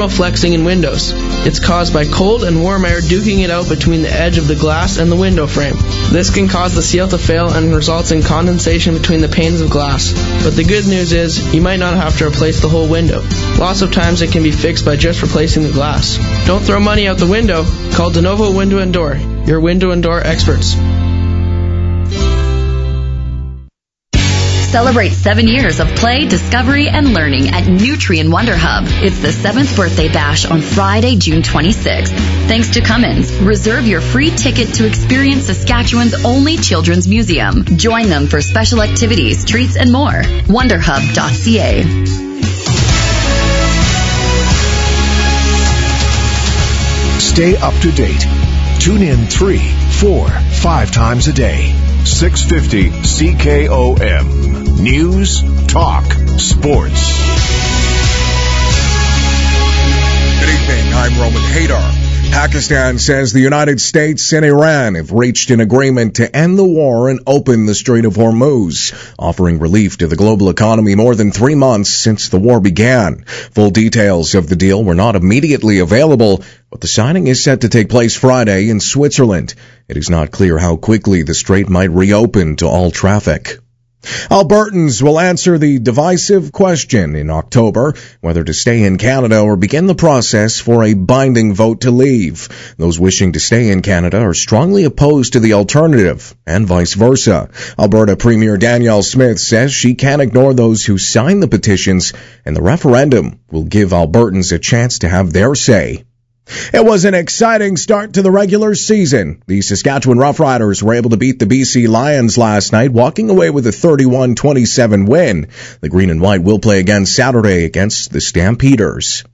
flexing in windows. It's caused by cold and warm air duking it out between the edge of the glass and the window frame. This can cause the seal to fail and results in condensation between the panes of glass. But the good news is, you might not have to replace the whole window. Lots of times it can be fixed by just replacing the glass. Don't throw money out the window. Call DeNovo Window and Door, your window and door experts. Celebrate 7 years of play, discovery, and learning at Nutrien Wonder Hub. It's the 7th birthday bash on Friday, June 26th. Thanks to Cummins, reserve your free ticket to experience Saskatchewan's only children's museum. Join them for special activities, treats, and more. Wonderhub.ca. Stay up to date. Tune in 3, 4, 5 times a day. 650 CKOM. News, talk, sports. Good evening. I'm Roman Haydar. Pakistan says the United States and Iran have reached an agreement to end the war and open the Strait of Hormuz, offering relief to the global economy more than 3 months since the war began. Full details of the deal were not immediately available, but the signing is set to take place Friday in Switzerland. It is not clear how quickly the strait might reopen to all traffic. Albertans will answer the divisive question in October whether to stay in Canada or begin the process for a binding vote to leave. Those wishing to stay in Canada are strongly opposed to the alternative, and vice versa. Alberta Premier Danielle Smith says she can't ignore those who signed the petitions, and the referendum will give Albertans a chance to have their say. It was an exciting start to the regular season. The Saskatchewan Roughriders were able to beat the BC Lions last night, walking away with a 31-27 win. The Green and White will play again Saturday against the Stampeders.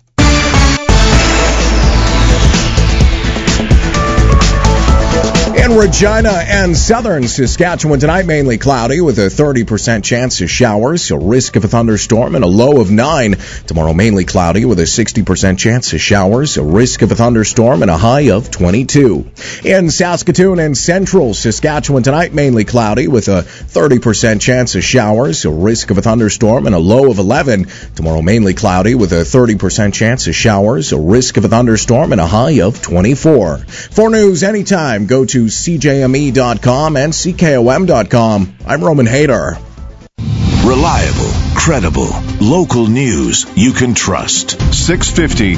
In Regina and southern Saskatchewan tonight, mainly cloudy with a 30% chance of showers, a risk of a thunderstorm, and a low of 9. Tomorrow, mainly cloudy with a 60% chance of showers, a risk of a thunderstorm, and a high of 22. In Saskatoon and central Saskatchewan tonight, mainly cloudy with a 30% chance of showers, a risk of a thunderstorm, and a low of 11. Tomorrow, mainly cloudy with a 30% chance of showers, a risk of a thunderstorm, and a high of 24. For news anytime, go to CJME.com and CKOM.com. I'm Roman Haydar. Reliable, credible, local news you can trust. 650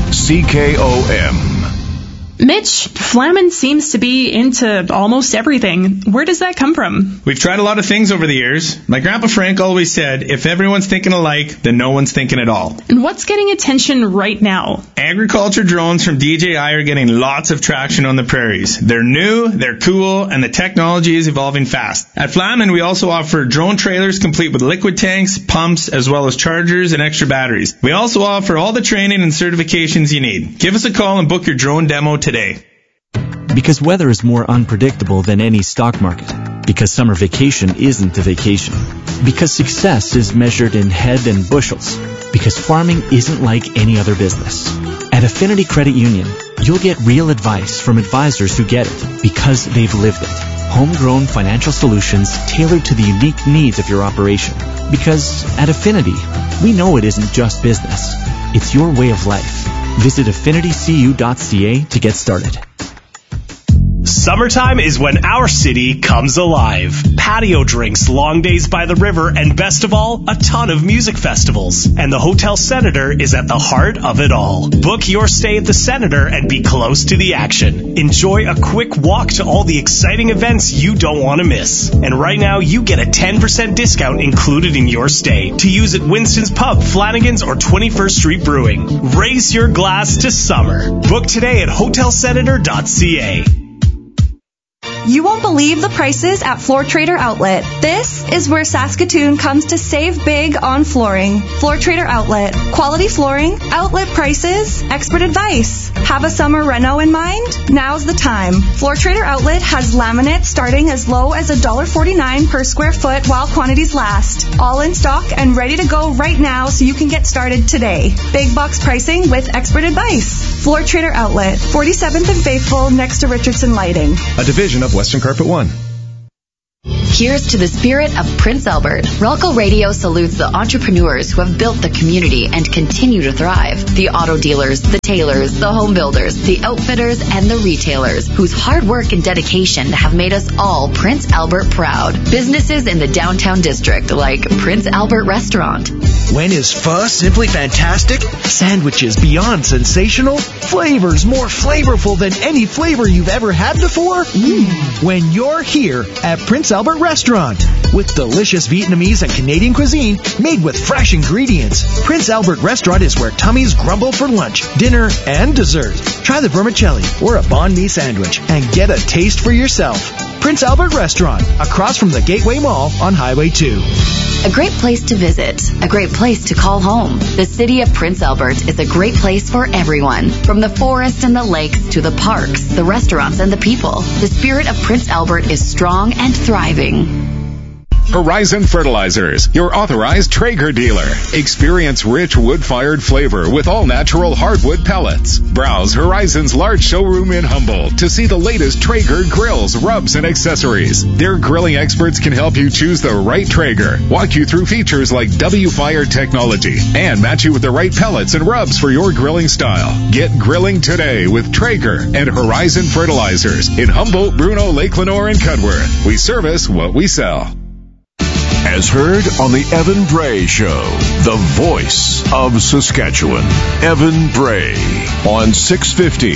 CKOM. Mitch, Flamin seems to be into almost everything. Where does that come from? We've tried a lot of things over the years. My Grandpa Frank always said, if everyone's thinking alike, then no one's thinking at all. And what's getting attention right now? Agriculture drones from DJI are getting lots of traction on the prairies. They're new, they're cool, and the technology is evolving fast. At Flamin, we also offer drone trailers complete with liquid tanks, pumps, as well as chargers and extra batteries. We also offer all the training and certifications you need. Give us a call and book your drone demo today. Because weather is more unpredictable than any stock market. Because summer vacation isn't a vacation. Because success is measured in head and bushels. Because farming isn't like any other business. At Affinity Credit Union, you'll get real advice from advisors who get it because they've lived it. Homegrown financial solutions tailored to the unique needs of your operation. Because at Affinity, we know it isn't just business. It's your way of life. Visit affinitycu.ca to get started. Summertime is when our city comes alive. Patio drinks, long days by the river, and best of all, a ton of music festivals. And the Hotel Senator is at the heart of it all. Book your stay at the Senator and be close to the action. Enjoy a quick walk to all the exciting events you don't want to miss. And right now, you get a 10% discount included in your stay to use at Winston's Pub, Flanagan's, or 21st Street Brewing. Raise your glass to summer. Book today at hotelsenator.ca. You won't believe the prices at Floor Trader Outlet. This is where Saskatoon comes to save big on flooring. Floor Trader Outlet. Quality flooring, outlet prices, expert advice. Have a summer reno in mind? Now's the time. Floor Trader Outlet has laminate starting as low as $1.49 per square foot while quantities last. All in stock and ready to go right now so you can get started today. Big box pricing with expert advice. Floor Trader Outlet, 47th and Faithful next to Richardson Lighting. A division of Western Carpet One. Here's to the spirit of Prince Albert. Relco Radio salutes the entrepreneurs who have built the community and continue to thrive. The auto dealers, the tailors, the home builders, the outfitters, and the retailers whose hard work and dedication have made us all Prince Albert proud. Businesses in the downtown district like Prince Albert Restaurant. When is pho simply fantastic? Sandwiches beyond sensational? Flavors more flavorful than any flavor you've ever had before? When you're here at Prince Albert Restaurant. With delicious Vietnamese and Canadian cuisine made with fresh ingredients. Prince Albert Restaurant is where tummies grumble for lunch, dinner, and dessert. Try the vermicelli or a banh mi sandwich and get a taste for yourself. Prince Albert Restaurant, across from the Gateway Mall on Highway 2. A great place to visit, a great place to call home. The city of Prince Albert is a great place for everyone. From the forest and the lakes to the parks, the restaurants and the people. The spirit of Prince Albert is strong and thriving. Horizon Fertilizers, your authorized Traeger dealer. Experience rich wood-fired flavor with all-natural hardwood pellets. Browse Horizon's large showroom in Humboldt to see the latest Traeger grills, rubs, and accessories. Their grilling experts can help you choose the right Traeger, walk you through features like W-Fire technology, and match you with the right pellets and rubs for your grilling style. Get grilling today with Traeger and Horizon Fertilizers in Humboldt, Bruno, Lake Lenoir, and Cudworth. We service what we sell. As heard on the Evan Bray Show, the voice of Saskatchewan. Evan Bray on 650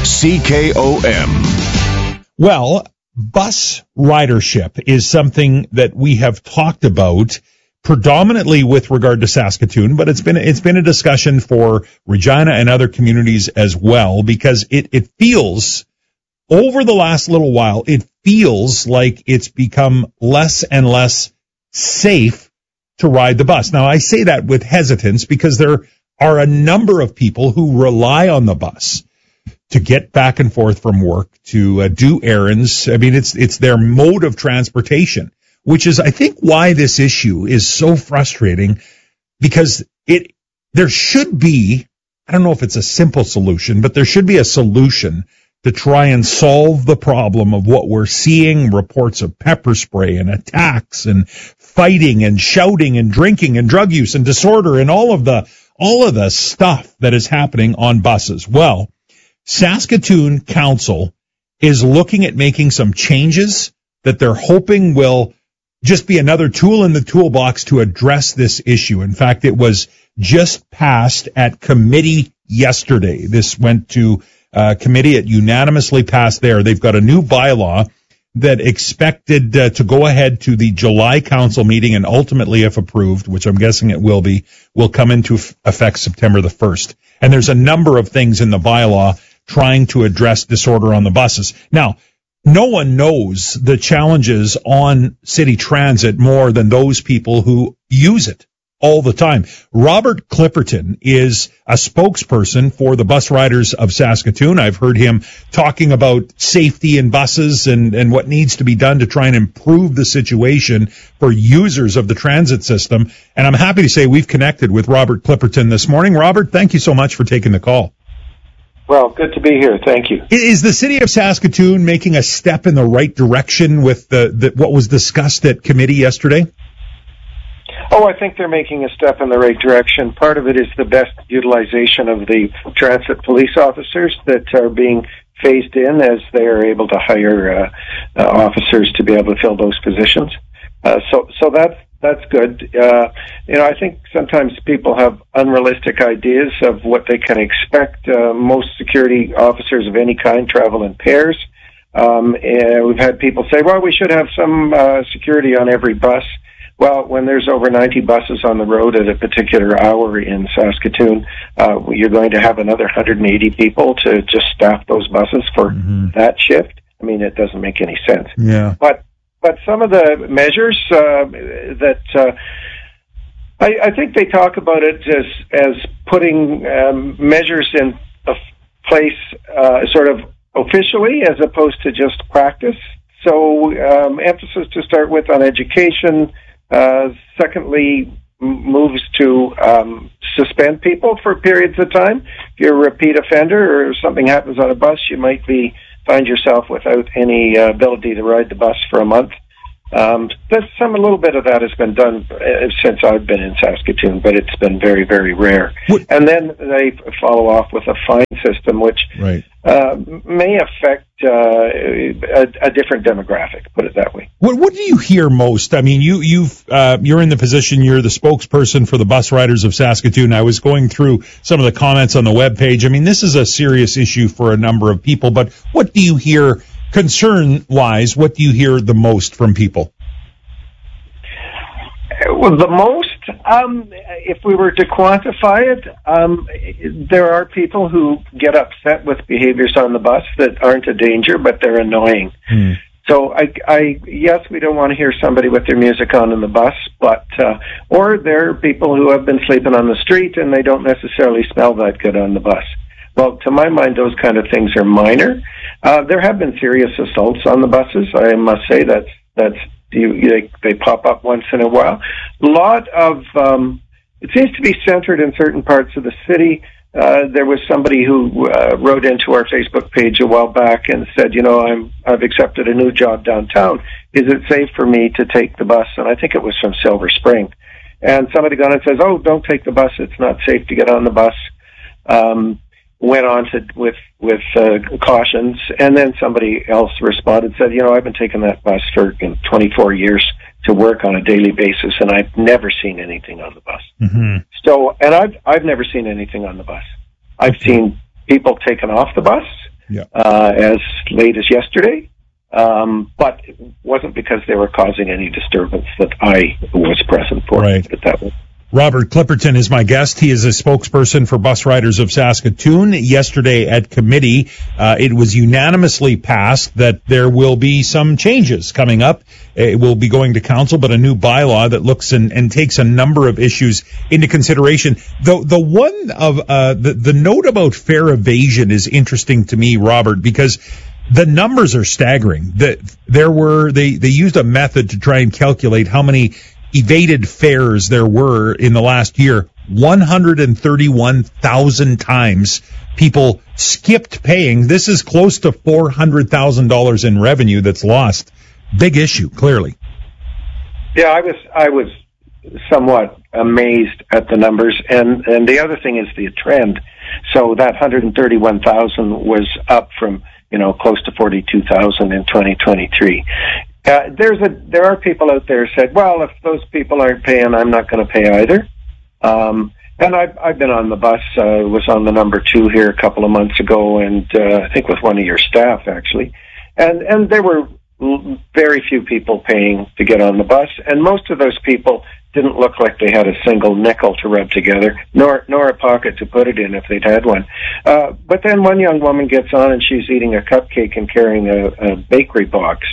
CKOM. Well, bus ridership is something that we have talked about predominantly with regard to Saskatoon, but it's been a discussion for Regina and other communities as well, because it feels, over the last little while, it feels like it's become less and less safe to ride the bus. Now, I say that with hesitance because there are a number of people who rely on the bus to get back and forth from work, to do errands. I mean, it's their mode of transportation, which is, I think, why this issue is so frustrating, because there should be, I don't know if it's a simple solution, but there should be a solution to try and solve the problem of what we're seeing, reports of pepper spray and attacks and fighting and shouting and drinking and drug use and disorder and all of the stuff that is happening on buses. Well, Saskatoon Council is looking at making some changes that they're hoping will just be another tool in the toolbox to address this issue. In fact, it was just passed at committee yesterday. This went to committee. It unanimously passed there. They've got a new bylaw that expected to go ahead to the July council meeting, and ultimately, if approved, which I'm guessing it will be, will come into effect September the 1st. And there's a number of things in the bylaw trying to address disorder on the buses. Now, no one knows the challenges on city transit more than those people who use it all the time. Robert Clipperton is a spokesperson for the bus riders of Saskatoon. I've heard him talking about safety in buses and what needs to be done to try and improve the situation for users of the transit system. And I'm happy to say we've connected with Robert Clipperton this morning. Robert, thank you so much for taking the call. Well, good to be here. Thank you. Is the city of Saskatoon making a step in the right direction with what was discussed at committee yesterday? Oh, I think they're making a step in the right direction. Part of it is the best utilization of the transit police officers that are being phased in as they are able to hire officers to be able to fill those positions. So that's good. I think sometimes people have unrealistic ideas of what they can expect. Most security officers of any kind travel in pairs. And we've had people say, well, we should have some security on every bus. Well, when there's over 90 buses on the road at a particular hour in Saskatoon, you're going to have another 180 people to just staff those buses for that shift. I mean, it doesn't make any sense. Yeah. But some of the measures that I think they talk about it as putting measures in place sort of officially as opposed to just practice. So emphasis to start with on education. Secondly, moves to suspend people for periods of time. If you're a repeat offender or something happens on a bus, you might find yourself without any ability to ride the bus for a month. A little bit of that has been done since I've been in Saskatoon, but it's been very, very rare. And then they follow off with a fine system, which may affect a different demographic. Put it that way. What do you hear most? I mean, you're in the position, you're the spokesperson for the Bus Riders of Saskatoon. I was going through some of the comments on the webpage. I mean, this is a serious issue for a number of people, but what do you hear concern-wise? What do you hear the most from people? Well, the most, if we were to quantify it, there are people who get upset with behaviors on the bus that aren't a danger, but they're annoying. So yes, we don't want to hear somebody with their music on in the bus, but, or there are people who have been sleeping on the street and they don't necessarily smell that good on the bus. Well, to my mind, those kind of things are minor. There have been serious assaults on the buses. I must say they pop up once in a while. A lot of it seems to be centered in certain parts of the city. There was somebody who wrote into our Facebook page a while back and said, I've accepted a new job downtown. Is it safe for me to take the bus? And I think it was from Silver Spring. And somebody got on and says, "Oh, don't take the bus. It's not safe to get on the bus." Went on with cautions, and then somebody else responded, said, I've been taking that bus for 24 years to work on a daily basis, and I've never seen anything on the bus. Mm-hmm. So, and I've never seen anything on the bus. I've seen people taken off the bus as late as yesterday, but it wasn't because they were causing any disturbance that I was present for. Right. But that was. Robert Clipperton is my guest. He is a spokesperson for Bus Riders of Saskatoon. Yesterday at committee, it was unanimously passed that there will be some changes coming up. It will be going to council, but a new bylaw that looks and takes a number of issues into consideration. The one of the note about fare evasion is interesting to me, Robert, because the numbers are staggering. They used a method to try and calculate how many evaded fares there were in the last year. 131,000 times people skipped paying. This is close to $400,000 in revenue that's lost. Big issue, clearly. Yeah, I was somewhat amazed at the numbers, and the other thing is the trend. So that 131,000 was up from close to 42,000 in 2023. There are people out there who said, well, if those people aren't paying, I'm not going to pay either. And I've been on the bus, was on the number 2 here a couple of months ago, and I think with one of your staff, actually. And there were very few people paying to get on the bus, and most of those people didn't look like they had a single nickel to rub together, nor a pocket to put it in if they'd had one. But then one young woman gets on, and she's eating a cupcake and carrying a bakery box.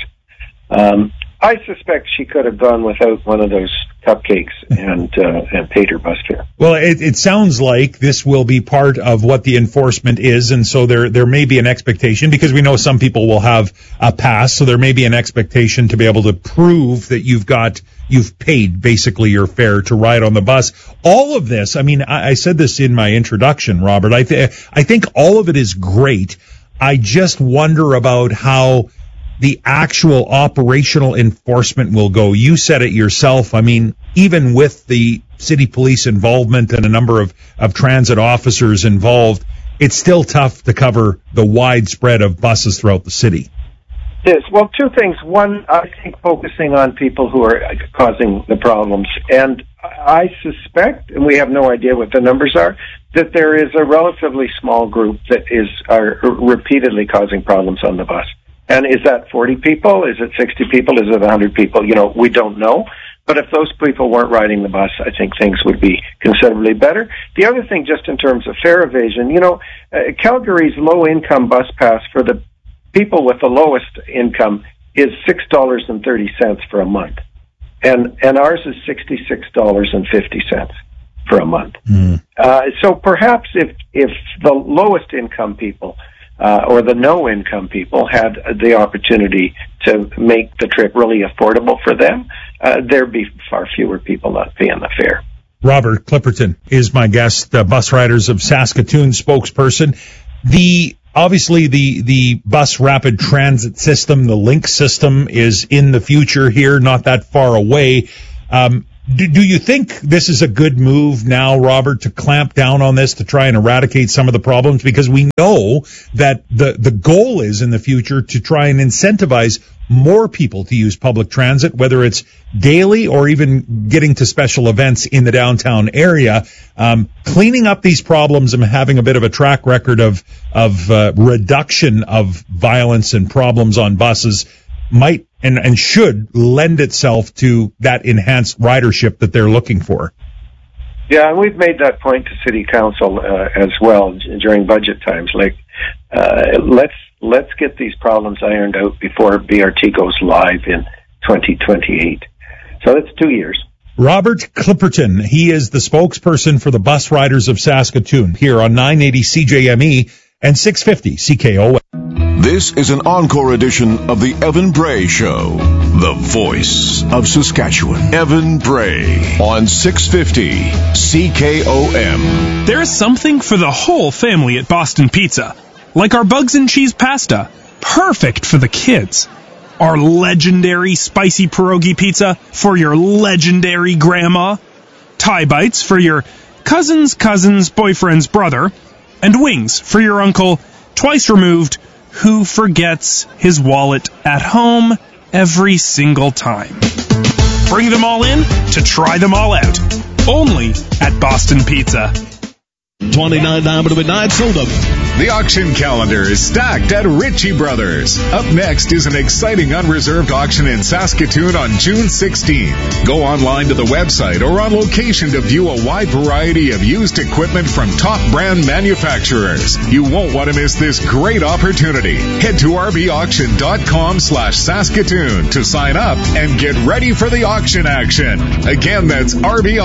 I suspect she could have gone without one of those cupcakes and paid her bus fare. Well, it sounds like this will be part of what the enforcement is, and so there may be an expectation, because we know some people will have a pass, so there may be an expectation to be able to prove that you've paid basically your fare to ride on the bus. All of this, I mean, I said this in my introduction, Robert, I think all of it is great. I just wonder about how the actual operational enforcement will go. You said it yourself. I mean, even with the city police involvement and a number of transit officers involved, it's still tough to cover the widespread of buses throughout the city. Yes. Well, two things. One, I think focusing on people who are causing the problems. And I suspect, and we have no idea what the numbers are, that there is a relatively small group that are repeatedly causing problems on the bus. And is that 40 people? Is it 60 people? Is it 100 people? We don't know. But if those people weren't riding the bus, I think things would be considerably better. The other thing, just in terms of fare evasion, Calgary's low-income bus pass for the people with the lowest income is $6.30 for a month. And ours is $66.50 for a month. So perhaps if the lowest income people or the no-income people had the opportunity to make the trip really affordable for them, there'd be far fewer people not paying the fare. Robert Clipperton is my guest, Bus Riders of Saskatoon spokesperson. The obviously the bus rapid transit system, the Link system, is in the future here, not that far away. Do you think this is a good move now, Robert, to clamp down on this to try and eradicate some of the problems? Because we know that the goal is in the future to try and incentivize more people to use public transit, whether it's daily or even getting to special events in the downtown area. Cleaning up these problems and having a bit of a track record of reduction of violence and problems on buses might and should lend itself to that enhanced ridership that they're looking for. Yeah, and we've made that point to City Council as well during budget times. Like, let's get these problems ironed out before BRT goes live in 2028. So that's 2 years. Robert Clipperton, he is the spokesperson for the Bus Riders of Saskatoon here on 980 CJME and 650 CKOM. This is an encore edition of the Evan Bray Show, the voice of Saskatchewan. Evan Bray on 650 CKOM. There's something for the whole family at Boston Pizza, like our bugs and cheese pasta, perfect for the kids. Our legendary spicy pierogi pizza for your legendary grandma. Thai bites for your cousin's boyfriend's brother. And wings for your uncle, twice removed, who forgets his wallet at home every single time. Bring them all in to try them all out. Only at Boston Pizza. $29 to midnight soda. The auction calendar is stacked at Ritchie Brothers. Up next is an exciting unreserved auction in Saskatoon on June 16th. Go online to the website or on location to view a wide variety of used equipment from top brand manufacturers. You won't want to miss this great opportunity. Head to rbauction.com/Saskatoon to sign up and get ready for the auction action. Again, that's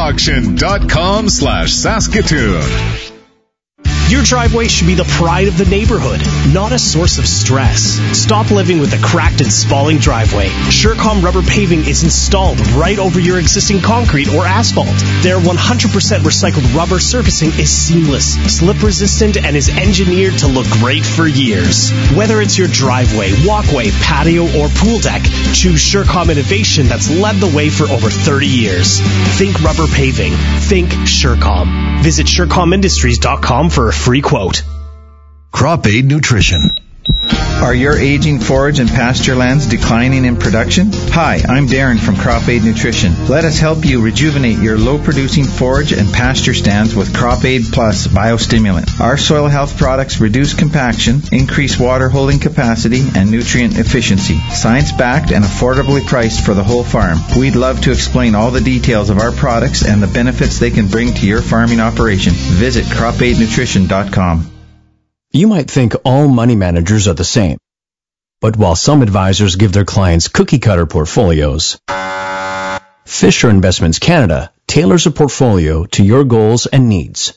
rbauction.com/Saskatoon. Your driveway should be the pride of the neighborhood, not a source of stress. Stop living with a cracked and spalling driveway. Surecom rubber paving is installed right over your existing concrete or asphalt. Their 100% recycled rubber surfacing is seamless, slip-resistant, and is engineered to look great for years. Whether it's your driveway, walkway, patio, or pool deck, choose Surecom innovation that's led the way for over 30 years. Think rubber paving. Think Surecom. Visit SurecomIndustries.com for a free quote. Crop Aid Nutrition. Are your aging forage and pasture lands declining in production? Hi, I'm Darren from Crop Aid Nutrition. Let us help you rejuvenate your low-producing forage and pasture stands with Crop Aid Plus Biostimulant. Our soil health products reduce compaction, increase water holding capacity, and nutrient efficiency. Science-backed and affordably priced for the whole farm. We'd love to explain all the details of our products and the benefits they can bring to your farming operation. Visit cropaidnutrition.com. You might think all money managers are the same. But while some advisors give their clients cookie-cutter portfolios, Fisher Investments Canada tailors a portfolio to your goals and needs.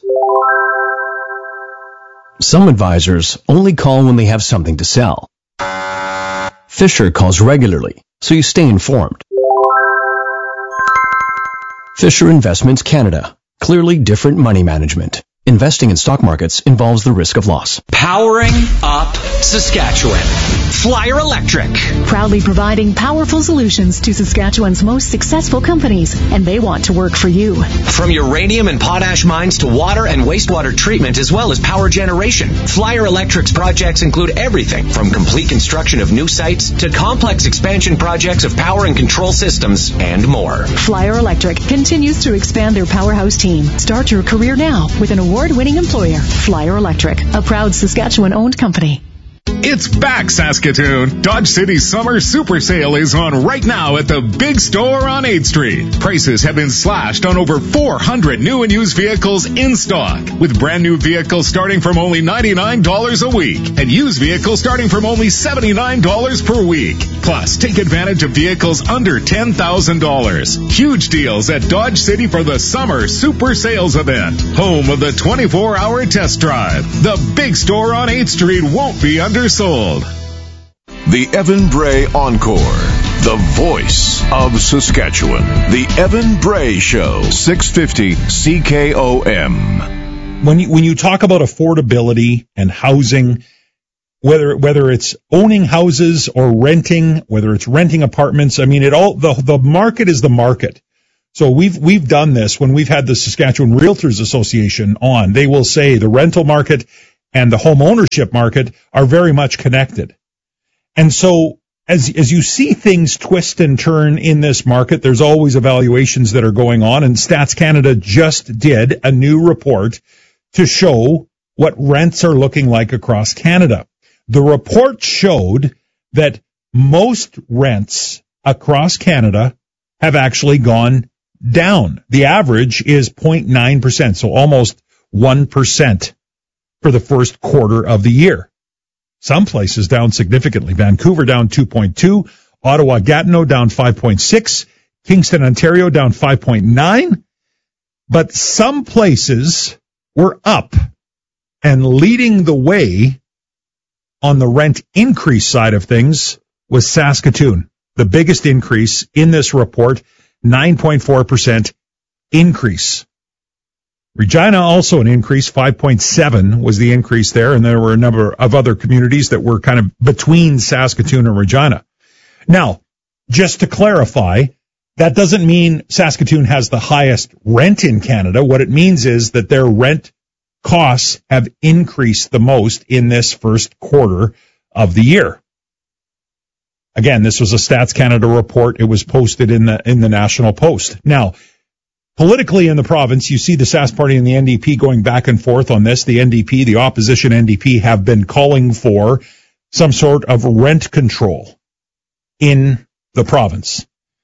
Some advisors only call when they have something to sell. Fisher calls regularly, so you stay informed. Fisher Investments Canada. Clearly different money management. Investing in stock markets involves the risk of loss. Powering up Saskatchewan. Flyer Electric. Proudly providing powerful solutions to Saskatchewan's most successful companies, and they want to work for you. From uranium and potash mines to water and wastewater treatment, as well as power generation, Flyer Electric's projects include everything from complete construction of new sites to complex expansion projects of power and control systems and more. Flyer Electric continues to expand their powerhouse team. Start your career now with an award-winning employer, Flyer Electric, a proud Saskatchewan-owned company. It's back, Saskatoon. Dodge City's summer super sale is on right now at the big store on 8th Street. Prices have been slashed on over 400 new and used vehicles in stock, with brand new vehicles starting from only $99 a week and used vehicles starting from only $79 per week. Plus, take advantage of vehicles under $10,000. Huge deals at Dodge City for the summer super sales event. Home of the 24-hour test drive. The big store on 8th Street won't be undersold. The Evan Bray Encore, the voice of Saskatchewan. The Evan Bray Show, 650 CKOM. When you talk about affordability and housing, whether it's owning houses or renting, whether it's renting apartments. I mean, the market is the market. So we've done this when we've had the Saskatchewan Realtors Association on. They will say the rental market and the home ownership market are very much connected. And so as you see things twist and turn in this market, there's always evaluations that are going on, and Stats Canada just did a new report to show what rents are looking like across Canada. The report showed that most rents across Canada have actually gone down. The average is 0.9%, so almost 1% for the first quarter of the year. Some places down significantly. Vancouver down 2.2, Ottawa Gatineau down 5.6, Kingston, Ontario down 5.9. But some places were up, and leading the way on the rent increase side of things was Saskatoon. The biggest increase in this report, 9.4% increase. Regina also an increase, 5.7 was the increase there, and there were a number of other communities that were kind of between Saskatoon and Regina. Now, just to clarify, that doesn't mean Saskatoon has the highest rent in Canada. What it means is that their rent costs have increased the most in this first quarter of the year. Again, this was a Stats Canada report. It was posted in the National Post. Now, politically in the province, you see the Sask Party and the NDP going back and forth on this. The NDP, the opposition NDP, have been calling for some sort of rent control in the province.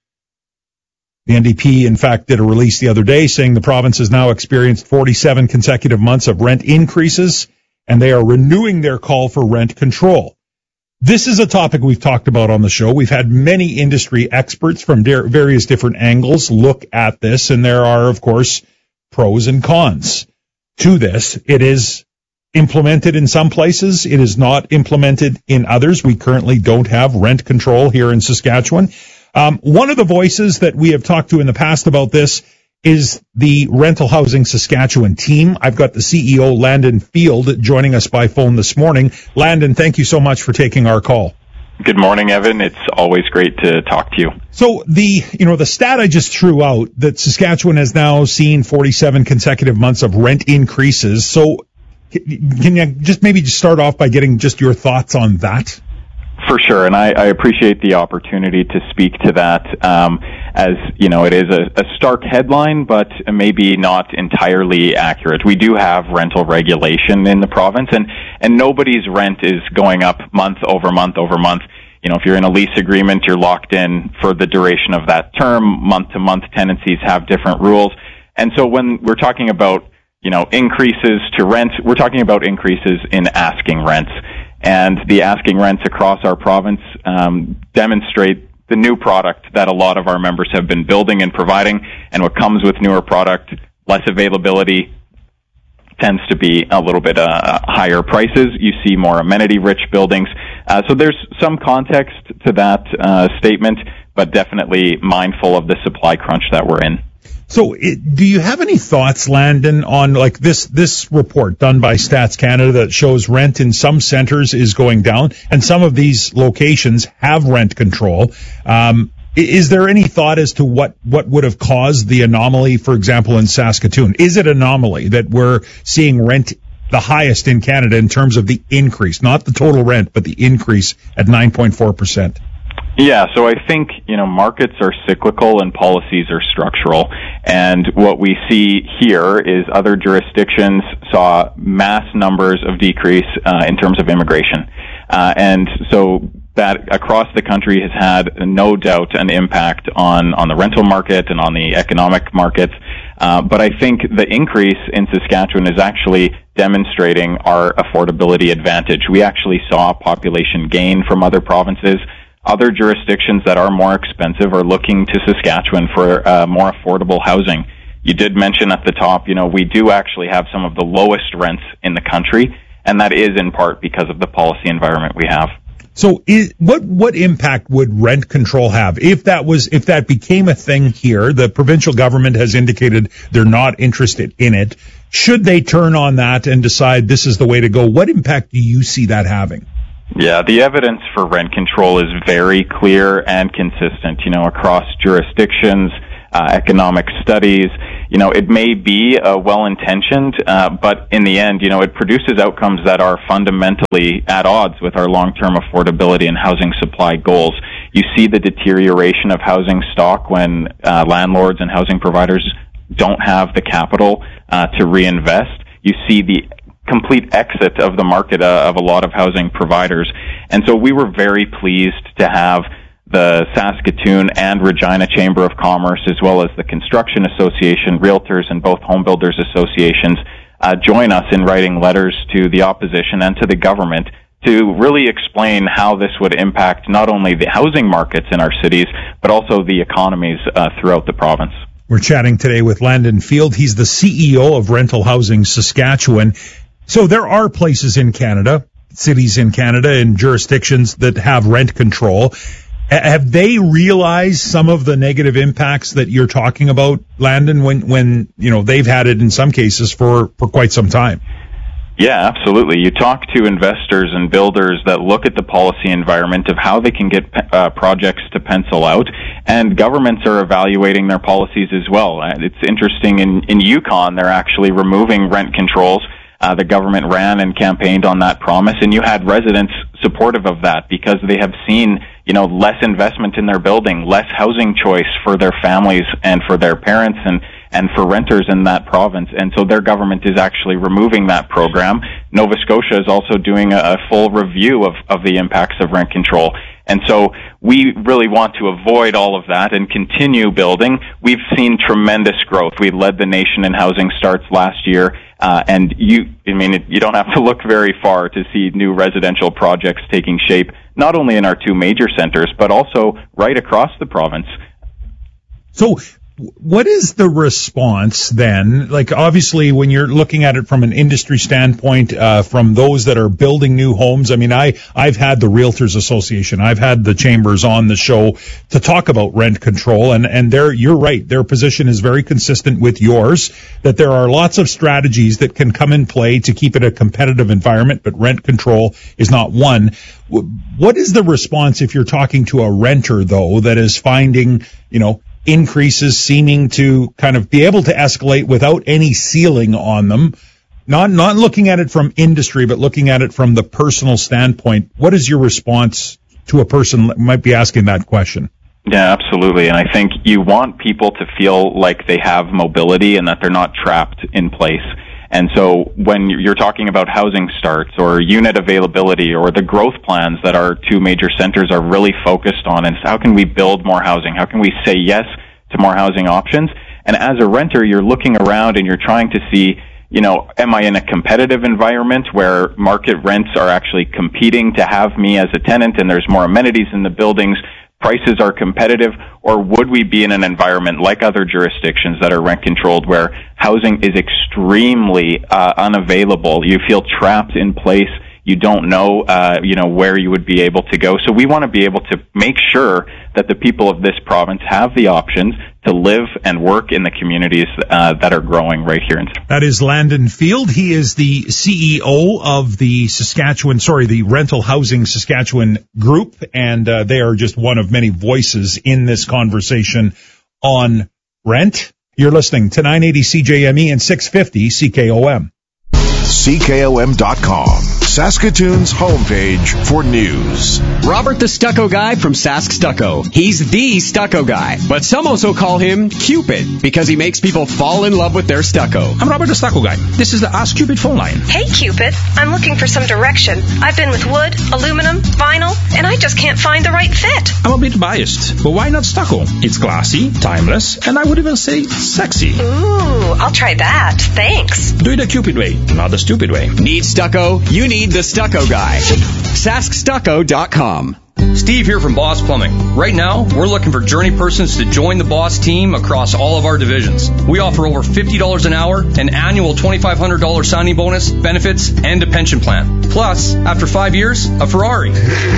The NDP, in fact, did a release the other day saying the province has now experienced 47 consecutive months of rent increases, and they are renewing their call for rent control. This is a topic we've talked about on the show. We've had many industry experts from various different angles look at this, and there are, of course, pros and cons to this. It is implemented in some places. It is not implemented in others. We currently don't have rent control here in Saskatchewan. One of the voices that we have talked to in the past about this is the Rental Housing Saskatchewan team. I've got the CEO, Landon Field, joining us by phone this morning. Landon, thank you so much for taking our call. Good morning, Evan. It's always great to talk to you. So the stat I just threw out that Saskatchewan has now seen 47 consecutive months of rent increases. So can you just start off by getting just your thoughts on that? For sure, and I appreciate the opportunity to speak to that. As you know, it is a stark headline, but maybe not entirely accurate. We do have rental regulation in the province, and nobody's rent is going up month over month over month. You know, if you're in a lease agreement, you're locked in for the duration of that term. Month to month tenancies have different rules. And so when we're talking about, increases to rent, we're talking about increases in asking rents. And the asking rents across our province demonstrate the new product that a lot of our members have been building and providing. And what comes with newer product, less availability, tends to be a little bit higher prices. You see more amenity-rich buildings. So there's some context to that statement, but definitely mindful of the supply crunch that we're in. So do you have any thoughts, Landon, on like this report done by Stats Canada that shows rent in some centers is going down and some of these locations have rent control? Is there any thought as to what would have caused the anomaly, for example, in Saskatoon? Is it an anomaly that we're seeing rent the highest in Canada in terms of the increase, not the total rent, but the increase at 9.4%? Yeah, so I think, markets are cyclical and policies are structural. And what we see here is other jurisdictions saw mass numbers of decrease in terms of immigration. And so that across the country has had no doubt an impact on the rental market and on the economic markets. But I think the increase in Saskatchewan is actually demonstrating our affordability advantage. We actually saw population gain from other provinces. Other jurisdictions that are more expensive are looking to Saskatchewan for more affordable housing. You did mention at the top, we do actually have some of the lowest rents in the country, and that is in part because of the policy environment we have. So what impact would rent control have if that became a thing here? The provincial government has indicated they're not interested in it. Should they turn on that and decide this is the way to go? What impact do you see that having? Yeah, the evidence for rent control is very clear and consistent, across jurisdictions, economic studies. It may be well-intentioned, but in the end, it produces outcomes that are fundamentally at odds with our long-term affordability and housing supply goals. You see the deterioration of housing stock when landlords and housing providers don't have the capital to reinvest. You see the complete exit of the market of a lot of housing providers. And so we were very pleased to have the Saskatoon and Regina Chamber of Commerce, as well as the Construction Association, Realtors, and both Home Builders Associations join us in writing letters to the opposition and to the government to really explain how this would impact not only the housing markets in our cities, but also the economies throughout the province. We're chatting today with Landon Field. He's the CEO of Rental Housing Saskatchewan. So there are places in Canada, cities in Canada, and jurisdictions that have rent control. Have they realized some of the negative impacts that you're talking about, Landon, when they've had it in some cases for quite some time? Yeah, absolutely. You talk to investors and builders that look at the policy environment of how they can get projects to pencil out, and governments are evaluating their policies as well. It's interesting, in Yukon, they're actually removing rent controls. The government ran and campaigned on that promise, and you had residents supportive of that because they have seen, less investment in their building, less housing choice for their families and for their parents and for renters in that province. And so their government is actually removing that program. Nova Scotia is also doing a full review of the impacts of rent control. And so we really want to avoid all of that and continue building. We've seen tremendous growth. We led the nation in housing starts last year. And you don't have to look very far to see new residential projects taking shape, not only in our two major centers, but also right across the province. So what is the response then? Like, obviously, when you're looking at it from an industry standpoint, from those that are building new homes, I've had the Realtors Association, I've had the chambers on the show to talk about rent control, and you're right, their position is very consistent with yours, that there are lots of strategies that can come in play to keep it a competitive environment, but rent control is not one. What is the response if you're talking to a renter, though, that is finding, increases seeming to kind of be able to escalate without any ceiling on them, not looking at it from industry, but looking at it from the personal standpoint? What is your response to a person that might be asking that question? Yeah, absolutely. And I think you want people to feel like they have mobility and that they're not trapped in place. And so when you're talking about housing starts or unit availability or the growth plans that our two major centers are really focused on, and how can we build more housing? How can we say yes to more housing options? And as a renter, you're looking around and you're trying to see, am I in a competitive environment where market rents are actually competing to have me as a tenant and there's more amenities in the buildings, prices are competitive, or would we be in an environment like other jurisdictions that are rent controlled where housing is extremely unavailable? You feel trapped in place. You don't know, where you would be able to go. So we want to be able to make sure that the people of this province have the options to live and work in the communities that are growing right here. That is Landon Field. He is the CEO of the Rental Housing Saskatchewan Group, and they are just one of many voices in this conversation on rent. You're listening to 980 CJME and 650 CKOM. CKOM.com, Saskatoon's homepage for news. Robert the Stucco Guy from Sask Stucco. He's the stucco guy, but some also call him Cupid because he makes people fall in love with their stucco. I'm Robert the Stucco Guy. This is the Ask Cupid phone line. Hey Cupid, I'm looking for some direction. I've been with wood, aluminum, vinyl, and I just can't find the right fit. I'm a bit biased, but why not stucco? It's classy, timeless, and I would even say sexy. Ooh, I'll try that. Thanks. Do it the Cupid way, not the stupid way. Need stucco? You need the Stucco Guy. SaskStucco.com. Steve here from Boss Plumbing. Right now, we're looking for journey persons to join the Boss team across all of our divisions. We offer over $50 an hour, an annual $2,500 signing bonus, benefits, and a pension plan. Plus, after 5 years, a Ferrari.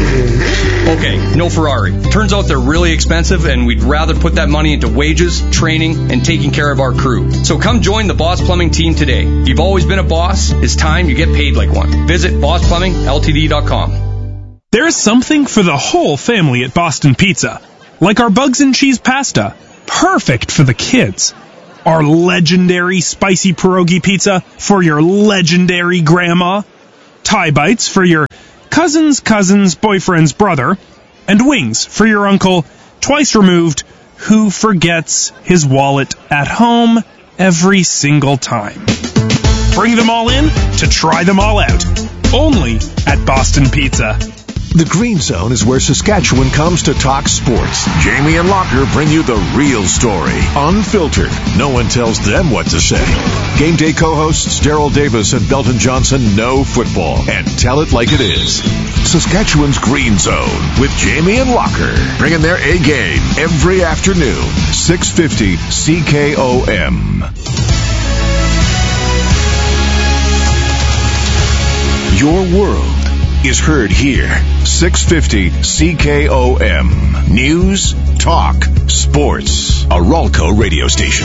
Okay, no Ferrari. Turns out they're really expensive, and we'd rather put that money into wages, training, and taking care of our crew. So come join the Boss Plumbing team today. You've always been a boss. It's time you get paid like one. Visit BossPlumbingLTD.com. There's something for the whole family at Boston Pizza, like our bugs and cheese pasta, perfect for the kids. Our legendary spicy pierogi pizza for your legendary grandma. Thai bites for your cousin's boyfriend's brother. And wings for your uncle, twice removed, who forgets his wallet at home every single time. Bring them all in to try them all out. Only at Boston Pizza. The Green Zone is where Saskatchewan comes to talk sports. Jamie and Locker bring you the real story, unfiltered. No one tells them what to say. Game day co-hosts Daryl Davis and Belton Johnson know football and tell it like it is. Saskatchewan's Green Zone with Jamie and Locker, bringing their A game every afternoon, 650 CKOM. Your world is heard here. 650 CKOM. News, talk, sports. A Ralco radio station.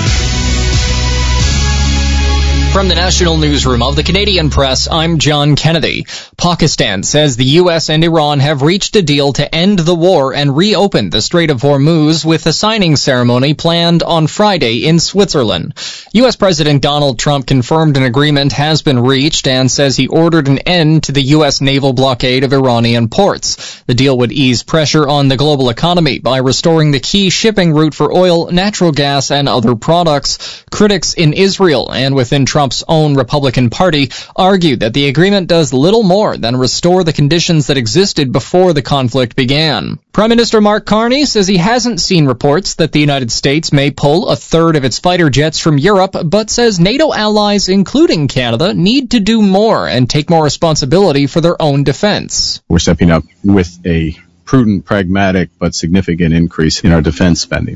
From the National Newsroom of the Canadian Press, I'm John Kennedy. Pakistan says the U.S. and Iran have reached a deal to end the war and reopen the Strait of Hormuz with a signing ceremony planned on Friday in Switzerland. U.S. President Donald Trump confirmed an agreement has been reached and says he ordered an end to the U.S. naval blockade of Iranian ports. The deal would ease pressure on the global economy by restoring the key shipping route for oil, natural gas, and other products. Critics in Israel and within Trump's own Republican Party argued that the agreement does little more than restore the conditions that existed before the conflict began. Prime Minister Mark Carney says he hasn't seen reports that the United States may pull a third of its fighter jets from Europe, but says NATO allies, including Canada, need to do more and take more responsibility for their own defense. We're stepping up with a prudent, pragmatic, but significant increase in our defense spending.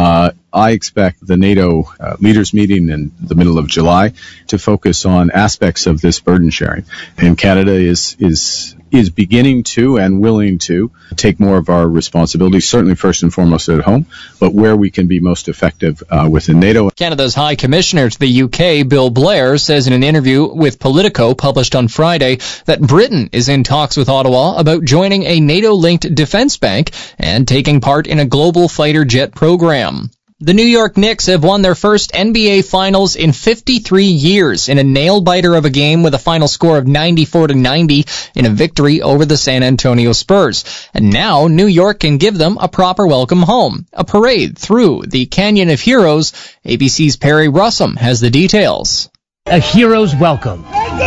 I expect the NATO leaders meeting in the middle of July to focus on aspects of this burden sharing. And Canada is beginning to and willing to take more of our responsibilities, certainly first and foremost at home, but where we can be most effective within NATO. Canada's High Commissioner to the UK, Bill Blair, says in an interview with Politico published on Friday that Britain is in talks with Ottawa about joining a NATO-linked defense bank and taking part in a global fighter jet program. The New York Knicks have won their first NBA Finals in 53 years in a nail-biter of a game with a final score of 94-90 in a victory over the San Antonio Spurs. And now New York can give them a proper welcome home, a parade through the Canyon of Heroes. ABC's Perry Russum has the details. A hero's welcome.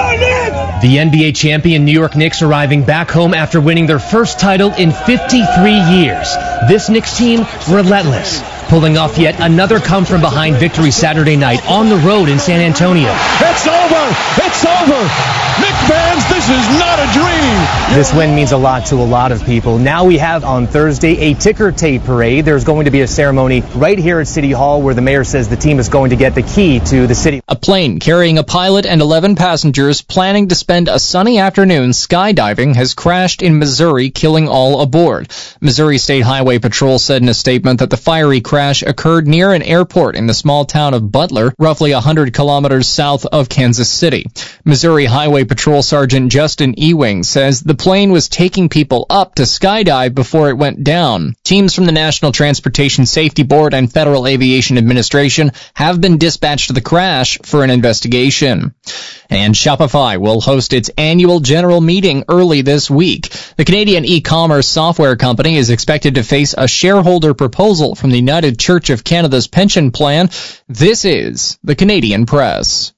The NBA champion New York Knicks arriving back home after winning their first title in 53 years. This Knicks team, relentless, pulling off yet another come-from-behind victory Saturday night on the road in San Antonio. It's over! It's over! Knicks fans, this is not a dream! This win means a lot to a lot of people. Now we have on Thursday a ticker tape parade. There's going to be a ceremony right here at City Hall where the mayor says the team is going to get the key to the city. A plane carrying a pilot and 11 passengers planning to spend a sunny afternoon skydiving has crashed in Missouri, killing all aboard. Missouri State Highway Patrol said in a statement that the fiery crash occurred near an airport in the small town of Butler, roughly 100 kilometers south of Kansas City. Missouri Highway Patrol Sergeant Justin Ewing says the plane was taking people up to skydive before it went down. Teams from the National Transportation Safety Board and Federal Aviation Administration have been dispatched to the crash for an investigation. And Shopify will host its annual general meeting early this week. The Canadian e-commerce software company is expected to face a shareholder proposal from the United Church of Canada's pension plan. This is the Canadian Press.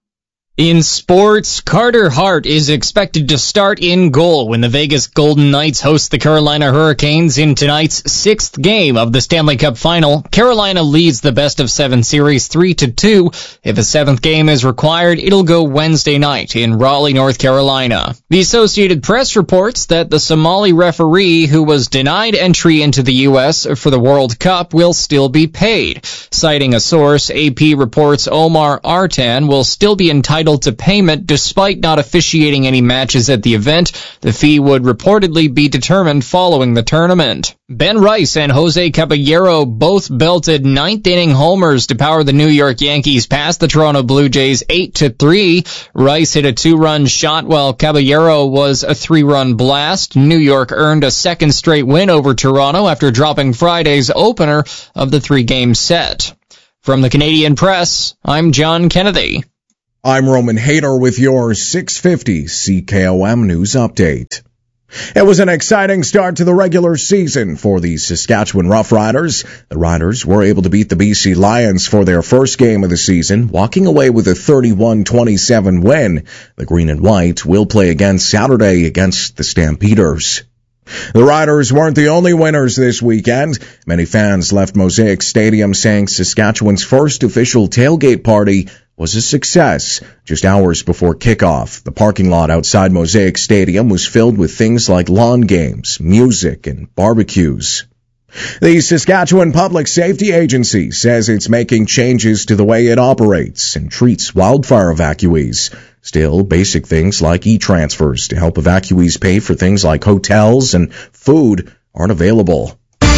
In sports, Carter Hart is expected to start in goal when the Vegas Golden Knights host the Carolina Hurricanes in tonight's 6th game of the Stanley Cup Final. Carolina leads the best-of-7 series 3-2. If a 7th game is required, it'll go Wednesday night in Raleigh, North Carolina. The Associated Press reports that the Somali referee who was denied entry into the U.S. for the World Cup will still be paid. Citing a source, AP reports Omar Artan will still be entitled entitled to payment despite not officiating any matches at the event. The fee would reportedly be determined following the tournament. Ben Rice and Jose Caballero both belted ninth-inning homers to power the New York Yankees past the Toronto Blue Jays 8-3. Rice hit a 2-run shot while Caballero was a 3-run blast. New York earned a second straight win over Toronto after dropping Friday's opener of the 3-game set. From the Canadian Press, I'm John Kennedy. I'm Roman Hayter with your 650 CKOM News Update. It was an exciting start to the regular season for the Saskatchewan Roughriders. The Riders were able to beat the BC Lions for their first game of the season, walking away with a 31-27 win. The Green and White will play again Saturday against the Stampeders. The Riders weren't the only winners this weekend. Many fans left Mosaic Stadium saying Saskatchewan's first official tailgate party was a success. Just hours before kickoff, the parking lot outside Mosaic Stadium was filled with things like lawn games, music, and barbecues. The Saskatchewan Public Safety Agency says it's making changes to the way it operates and treats wildfire evacuees. Still, basic things like e-transfers to help evacuees pay for things like hotels and food aren't available.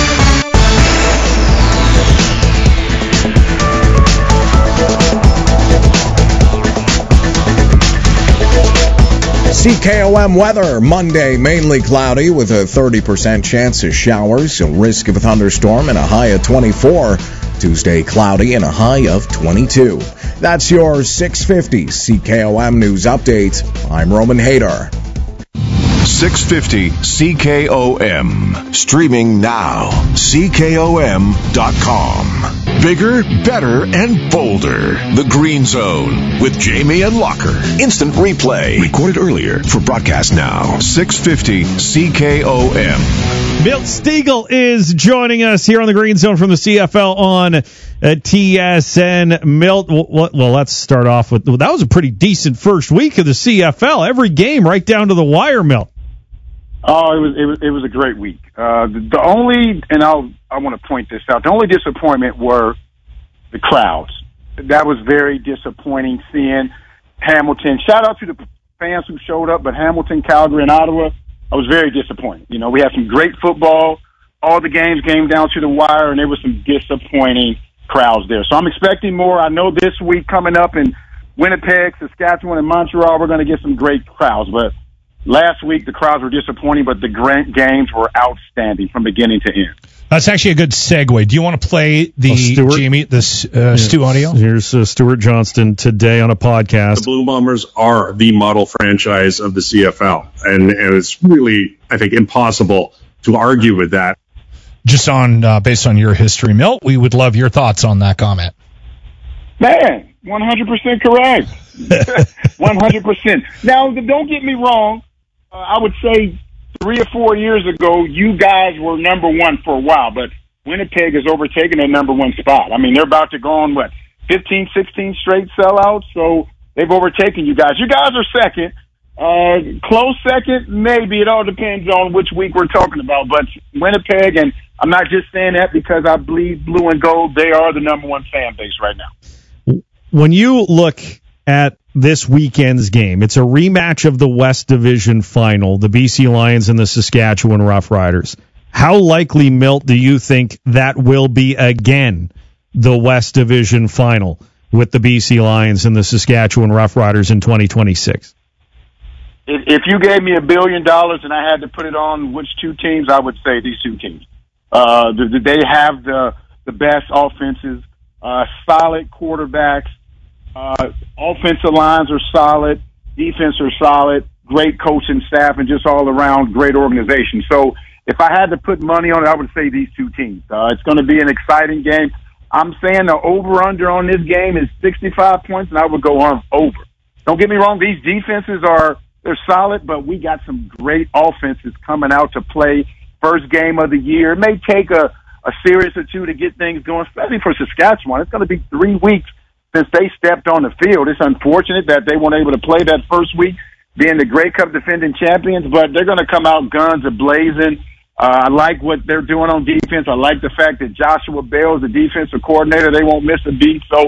CKOM weather. Monday, mainly cloudy with a 30% chance of showers, a risk of a thunderstorm, and a high of 24. Tuesday, cloudy and a high of 22. That's your 650 CKOM News Update. I'm Roman Hayter. 650 CKOM. Streaming now. CKOM.com. Bigger, better, and bolder. The Green Zone with Jamie and Locker. Instant replay. Recorded earlier for broadcast now. 650 CKOM. Milt Stegall is joining us here on the Green Zone from the CFL on TSN. Milt, well, let's start off with, that was a pretty decent first week of the CFL. Every game right down to the wire, Milt. Oh, it was a great week. The only, and I want to point this out, the only disappointment were the crowds. That was very disappointing seeing Hamilton. Shout out to the fans who showed up, but Hamilton, Calgary, and Ottawa, I was very disappointed. You know, we had some great football. All the games came down to the wire, and there were some disappointing crowds there. So I'm expecting more. I know this week coming up in Winnipeg, Saskatchewan, and Montreal, we're going to get some great crowds, but last week, the crowds were disappointing, but the games were outstanding from beginning to end. That's actually a good segue. Do you want to play the Stu audio? Here's Stuart Johnston today on a podcast. The Blue Bombers are the model franchise of the CFL, and it's really, I think, impossible to argue with that. Just on based on your history, Milt, we would love your thoughts on that comment. Man, 100% correct. 100%. Now, don't get me wrong. I would say 3 or 4 years ago, you guys were number one for a while, but Winnipeg has overtaken that number one spot. I mean, they're about to go on, 15, 16 straight sellouts, so they've overtaken you guys. You guys are second. Close second, maybe. It all depends on which week we're talking about, but Winnipeg, and I'm not just saying that because I believe blue and gold, they are the number one fan base right now. When you look at this weekend's game, it's a rematch of the West Division final, the BC Lions and the Saskatchewan Roughriders. How likely, Milt, do you think that will be again the West Division final with the BC Lions and the Saskatchewan Roughriders in 2026? If you gave me $1 billion and I had to put it on which two teams, I would say these two teams. They have the best offenses, solid quarterbacks. Offensive lines are solid, defense are solid, great coaching staff, and just all around great organization. So if I had to put money on it, I would say these two teams. It's going to be an exciting game. I'm saying the over-under on this game is 65 points, and I would go on over. Don't get me wrong, these defenses they're solid, but we got some great offenses coming out to play first game of the year. It may take a series or two to get things going, especially for Saskatchewan. It's going to be 3 weeks since they stepped on the field. It's unfortunate that they weren't able to play that first week, being the Grey Cup defending champions, but they're going to come out guns a-blazing. I like what they're doing on defense. I like the fact that Joshua Bell is the defensive coordinator. They won't miss a beat. So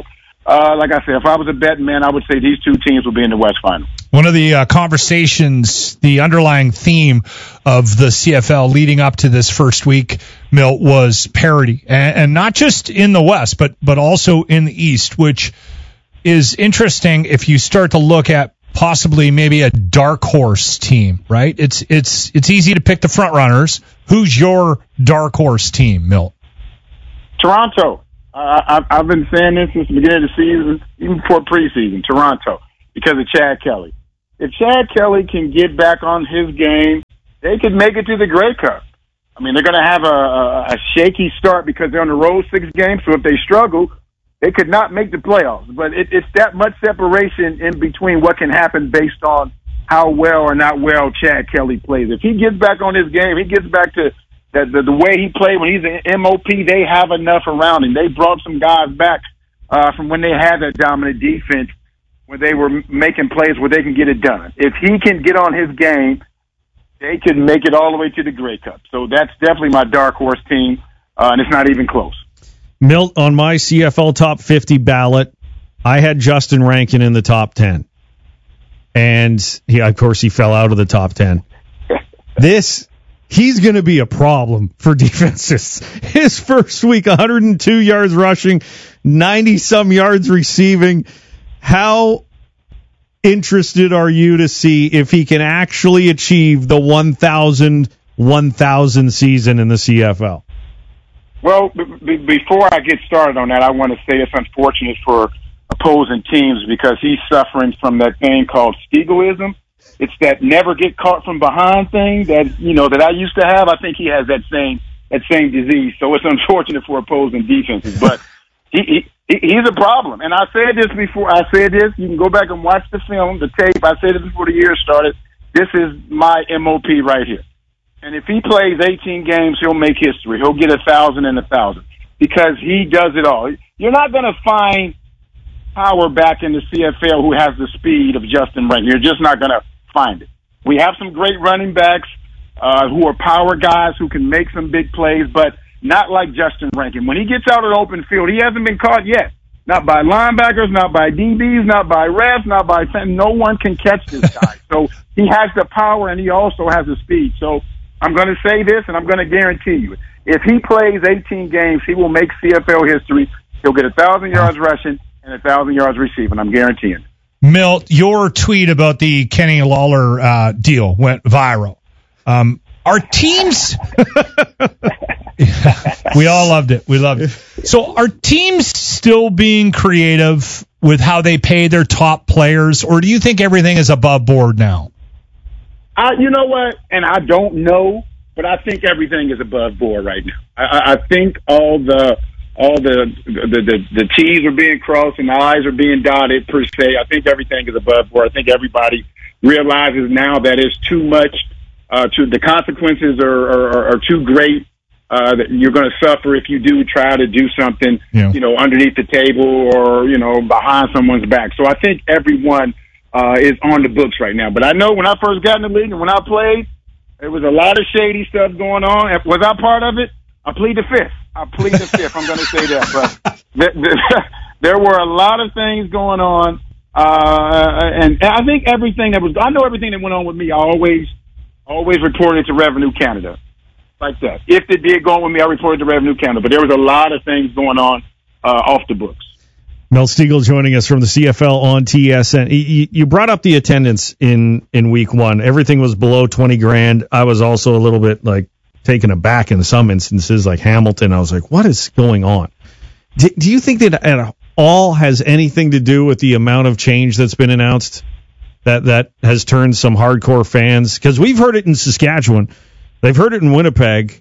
like I said, if I was a betting man, I would say these two teams will be in the West Final. One of the conversations, the underlying theme of the CFL leading up to this first week, Milt, was parity, and not just in the West, but also in the East, which is interesting if you start to look at possibly maybe a dark horse team, right? It's easy to pick the front runners. Who's your dark horse team, Milt? Toronto. I've been saying this since the beginning of the season, even before preseason. Toronto, because of Chad Kelly. If Chad Kelly can get back on his game, they could make it to the Grey Cup. I mean, they're going to have a shaky start because they're on the road 6 games, so if they struggle, they could not make the playoffs. But it's that much separation in between what can happen based on how well or not well Chad Kelly plays. If he gets back on his game, he gets back to the way he played when he's an MOP, they have enough around him. They brought some guys back from when they had that dominant defense, when they were making plays where they can get it done. If he can get on his game, they can make it all the way to the Grey Cup. So that's definitely my dark horse team, and it's not even close. Milt, on my CFL top 50 ballot, I had Justin Rankin in the top 10. And of course, he fell out of the top 10. He's going to be a problem for defenses. His first week, 102 yards rushing, 90-some yards receiving. How interested are you to see if he can actually achieve the 1,000 season in the CFL? Well, before I get started on that, I want to say it's unfortunate for opposing teams because he's suffering from that thing called Steagleism. It's that never get caught from behind thing that I used to have. I think he has that same disease. So it's unfortunate for opposing defenses, but he's a problem. And I said this before. I said this. You can go back and watch the film, the tape. I said it before the year started. This is my MOP right here. And if he plays 18 games, he'll make history. He'll get 1,000 and 1,000 because he does it all. You're not going to find power back in the CFL who has the speed of Justin Rankin. You're just not going to find it. We have some great running backs who are power guys who can make some big plays, but not like Justin Rankin. When he gets out of the open field, he hasn't been caught yet. Not by linebackers, not by DBs, not by refs, not by no one can catch this guy. So he has the power and he also has the speed. So I'm going to say this and I'm going to guarantee you, if he plays 18 games, he will make CFL history. He'll get 1,000 yards rushing and 1,000 yards receiving. I'm guaranteeing it. Milt, your tweet about the Kenny Lawler deal went viral. Our teams, we all loved it. We loved it. So are teams still being creative with how they pay their top players, or do you think everything is above board now? You know what? And I don't know, but I think everything is above board right now. I think all the T's are being crossed and the I's are being dotted per se. I think everything is above board. I think everybody realizes now that it's too much. The consequences are too great. That you're going to suffer if you do try to do something, underneath the table or behind someone's back. So I think everyone is on the books right now. But I know when I first got in the league and when I played, there was a lot of shady stuff going on. Was I part of it? I plead the fifth. I'm going to say that. But there were a lot of things going on. And I think I know everything that went on with me. I always reported to Revenue Canada. Like that. If it did go on with me, I reported to Revenue Canada. But there was a lot of things going on off the books. Mel Stiegel joining us from the CFL on TSN. You brought up the attendance in week one. Everything was below 20 grand. I was also a little bit taken aback in some instances, like Hamilton. I was like, what is going on? Do you think that at all has anything to do with the amount of change that's been announced that has turned some hardcore fans? Because we've heard it in Saskatchewan. They've heard it in Winnipeg.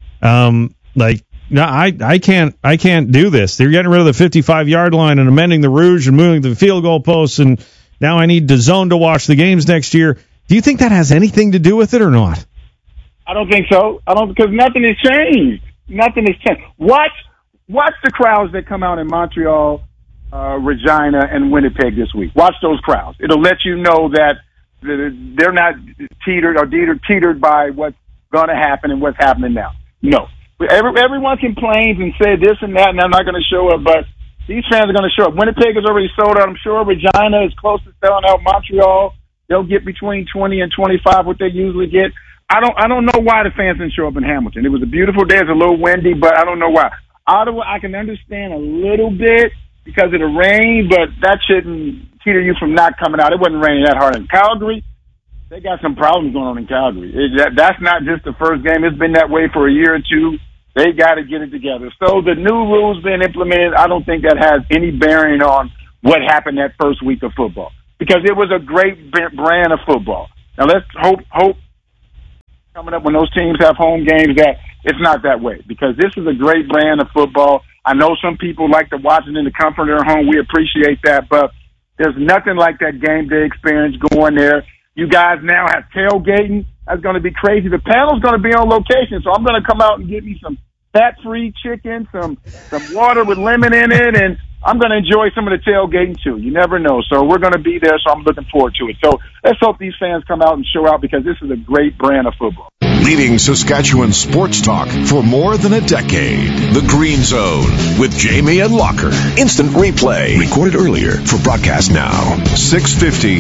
No, I can't do this. They're getting rid of the 55-yard line and amending the Rouge and moving the field goal posts, and now I need DAZN to watch the games next year. Do you think that has anything to do with it or not? I don't think so. Because nothing has changed. Nothing has changed. Watch the crowds that come out in Montreal, Regina, and Winnipeg this week. Watch those crowds. It'll let you know that they're not teetered by what's going to happen and what's happening now. No. Everyone complains and say this and that, and I'm not going to show up, but These fans are going to show up. Winnipeg is already sold out. I'm sure Regina is close to selling out. Montreal, they'll get between 20 and 25, what they usually get. I don't know why the fans didn't show up in Hamilton. It was a beautiful day. It's a little windy, but I don't know why. Ottawa, I can understand a little bit because of the rain, but that shouldn't teeter you from not coming out. It wasn't raining that hard in Calgary. They got some problems going on in Calgary. That's not just the first game. It's been that way for a year or two. They got to get it together. So the new rules being implemented, I don't think that has any bearing on what happened that first week of football because it was a great brand of football. Now let's hope coming up when those teams have home games that it's not that way because this is a great brand of football. I know some people like to watch it in the comfort of their home. We appreciate that, but there's nothing like that game day experience going there. You guys now have tailgating. That's going to be crazy. The panel's going to be on location, so I'm going to come out and get me some fat-free chicken, some water with lemon in it, and I'm going to enjoy some of the tailgating too. You never know. So we're going to be there, so I'm looking forward to it. So let's hope these fans come out and show out because this is a great brand of football. Leading Saskatchewan sports talk for more than a decade. The Green Zone with Jamie and Locker. Instant replay. Recorded earlier for broadcast now. 650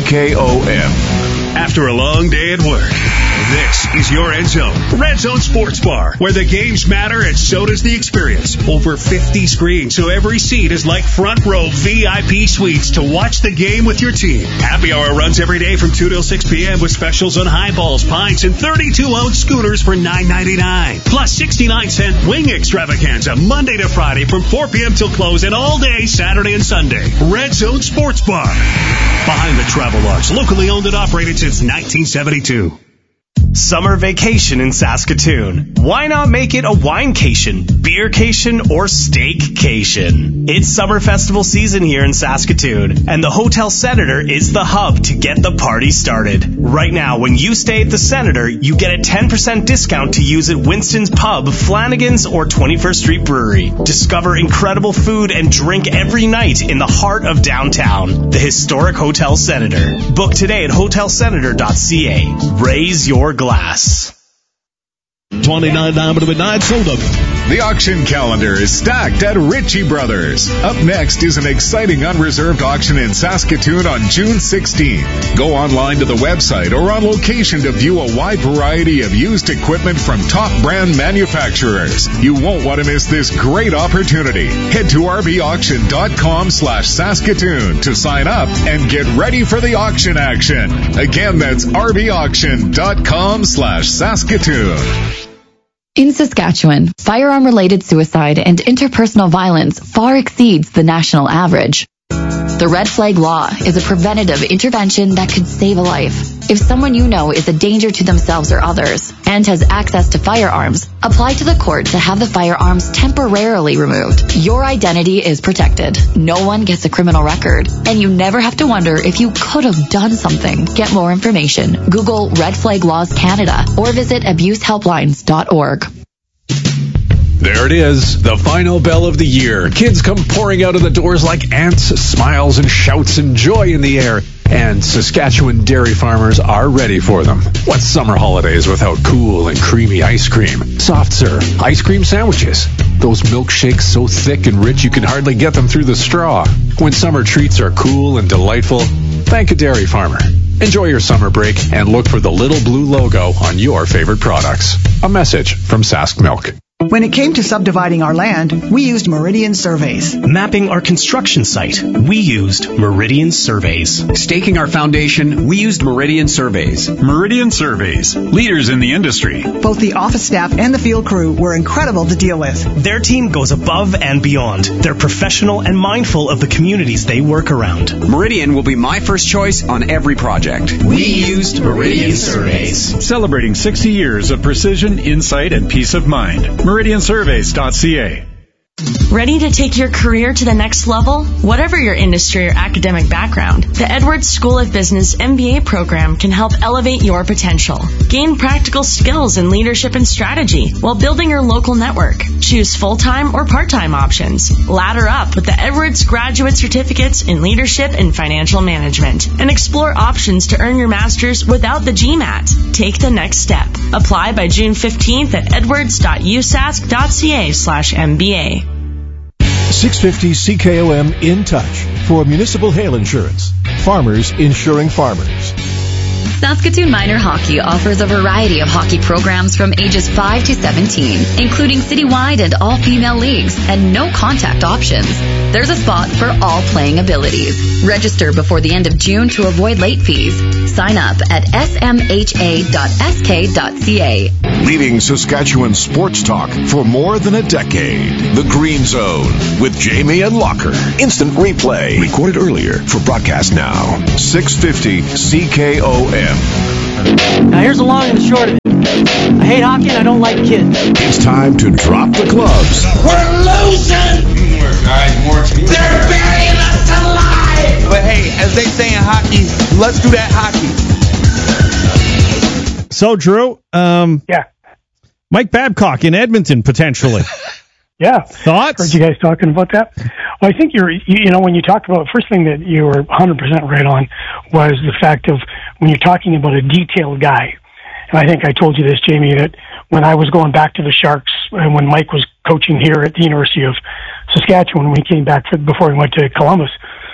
CKOM. After a long day at work, this is your Red Zone. Red Zone Sports Bar, where the games matter and so does the experience. Over 50 screens, so every seat is like front row VIP suites to watch the game with your team. Happy hour runs every day from 2 till 6 p.m. with specials on highballs, pints, and 32-ounce schooners for $9.99. Plus 69-cent wing extravaganza Monday to Friday from 4 p.m. till close and all day Saturday and Sunday. Red Zone Sports Bar. Behind the Travel Lodge, locally owned and operated since 1972. Summer vacation in Saskatoon. Why not make it a winecation, beercation, or steakcation? It's summer festival season here in Saskatoon, and the Hotel Senator is the hub to get the party started. Right now, when you stay at the Senator, you get a 10% discount to use at Winston's Pub, Flanagan's, or 21st Street Brewery. Discover incredible food and drink every night in the heart of downtown. The historic Hotel Senator. Book today at hotelsenator.ca. Raise your glass. 29 Diamond of Midnight sold up. The auction calendar is stacked at Ritchie Brothers. Up next is an exciting unreserved auction in Saskatoon on June 16th. Go online to the website or on location to view a wide variety of used equipment from top brand manufacturers. You won't want to miss this great opportunity. Head to rbauction.com/Saskatoon to sign up and get ready for the auction action. Again, that's rbauction.com/Saskatoon. In Saskatchewan, firearm-related suicide and interpersonal violence far exceeds the national average. The Red Flag Law is a preventative intervention that could save a life. If someone you know is a danger to themselves or others and has access to firearms, apply to the court to have the firearms temporarily removed. Your identity is protected. No one gets a criminal record, and you never have to wonder if you could have done something. Get more information. Google Red Flag Laws Canada or visit abusehelplines.org. There it is, the final bell of the year. Kids come pouring out of the doors like ants, smiles and shouts and joy in the air. And Saskatchewan dairy farmers are ready for them. What's summer holidays without cool and creamy ice cream? Soft serve, ice cream sandwiches. Those milkshakes so thick and rich you can hardly get them through the straw. When summer treats are cool and delightful, thank a dairy farmer. Enjoy your summer break and look for the little blue logo on your favorite products. A message from Sask Milk. When it came to subdividing our land, we used Meridian Surveys. Mapping our construction site, we used Meridian Surveys. Staking our foundation, we used Meridian Surveys. Meridian Surveys, leaders in the industry. Both the office staff and the field crew were incredible to deal with. Their team goes above and beyond. They're professional and mindful of the communities they work around. Meridian will be my first choice on every project. We used Meridian Surveys. Celebrating 60 years of precision, insight, and peace of mind. MeridianSurveys.ca. Ready to take your career to the next level? Whatever your industry or academic background, the Edwards School of Business MBA program can help elevate your potential. Gain practical skills in leadership and strategy while building your local network. Choose full-time or part-time options. Ladder up with the Edwards Graduate Certificates in Leadership and Financial Management. And explore options to earn your master's without the GMAT. Take the next step. Apply by June 15th at edwards.usask.ca/MBA. 650 CKOM In Touch for municipal hail insurance. Farmers insuring farmers. Saskatoon Minor Hockey offers a variety of hockey programs from ages 5 to 17, including citywide and all-female leagues, and no contact options. There's a spot for all playing abilities. Register before the end of June to avoid late fees. Sign up at smha.sk.ca. Leading Saskatchewan sports talk for more than a decade. The Green Zone with Jamie and Locker. Instant replay. Recorded earlier for broadcast now. 650 CKOM. Now here's the long and the short of it. I hate hockey and I don't like kids. It's time to drop the gloves. We're losing! They're burying us alive! But hey, as they say in hockey, let's do that hockey. So, Drew, yeah, Mike Babcock in Edmonton, potentially. Yeah. Thoughts? Heard you guys talking about that. Well, I think when you talk about, first thing that you were 100% right on was the fact of when you're talking about a detailed guy. And I think I told you this, Jamie, that when I was going back to the Sharks and when Mike was coaching here at the University of Saskatchewan, when he came back before he went to Columbus,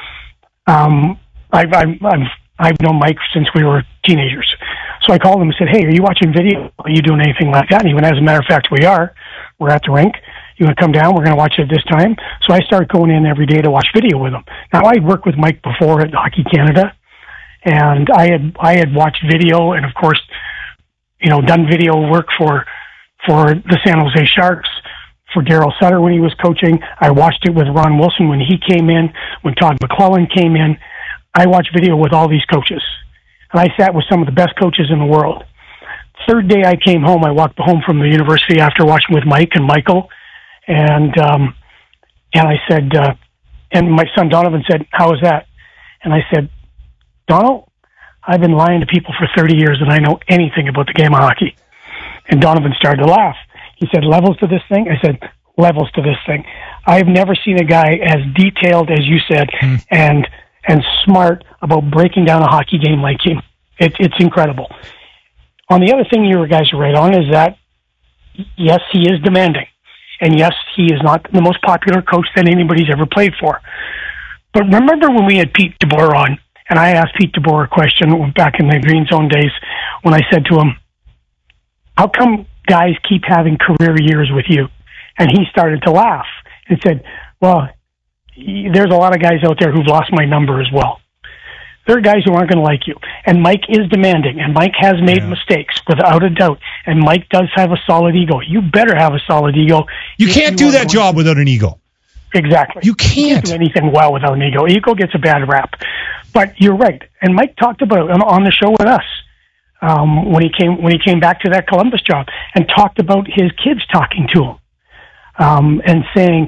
I've known Mike since we were teenagers. So I called him and said, hey, are you watching video? Are you doing anything like that? And he went, as a matter of fact, we are. We're at the rink. You want to come down? We're going to watch it this time. So I started going in every day to watch video with him. Now, I'd worked with Mike before at Hockey Canada, and I had watched video and, of course, done video work for the San Jose Sharks, for Daryl Sutter when he was coaching. I watched it with Ron Wilson when he came in, when Todd McClellan came in. I watched video with all these coaches, and I sat with some of the best coaches in the world. Third day I came home, I walked home from the university after watching with Mike and Michael, and I said, and my son Donovan said, how was that? And I said, Donald, I've been lying to people for 30 years and I know anything about the game of hockey. And Donovan started to laugh. He said, levels to this thing? I said, levels to this thing. I've never seen a guy as detailed as you said and smart about breaking down a hockey game like him. It's incredible. On the other thing you guys are right on is that, yes, he is demanding. And yes, he is not the most popular coach that anybody's ever played for. But remember when we had Pete DeBoer on, and I asked Pete DeBoer a question back in the Green Zone days when I said to him, how come guys keep having career years with you? And he started to laugh and said, well, there's a lot of guys out there who've lost my number as well. There are guys who aren't going to like you. And Mike is demanding, and Mike has made mistakes, without a doubt. And Mike does have a solid ego. You better have a solid ego. You can't do that job without an ego. Exactly. You can't do anything well without an ego. Ego gets a bad rap. But you're right. And Mike talked about it on the show with us when he came back to that Columbus job and talked about his kids talking to him and saying,